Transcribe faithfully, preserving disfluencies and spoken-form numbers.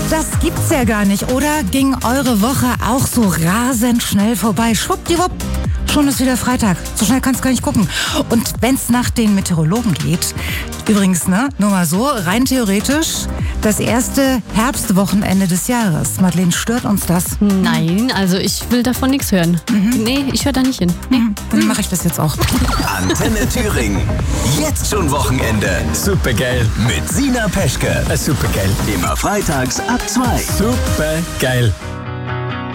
Das gibt's ja gar nicht, oder? Ging eure Woche auch so rasend schnell vorbei? Schwuppdiwupp, schon ist wieder Freitag. So schnell kannst du gar nicht gucken. Und wenn's nach den Meteorologen geht, übrigens, ne, nur mal so, rein theoretisch, das erste Herbstwochenende des Jahres. Madeleine, stört uns das? Nein, also ich will davon nichts hören. Mhm. Nee, ich höre da nicht hin. Nee. Mhm. Dann mache ich das jetzt auch. Antenne Thüringen. Jetzt schon Wochenende. Supergeil. Mit Sina Peschke. Supergeil. Immer freitags ab zwei. Supergeil.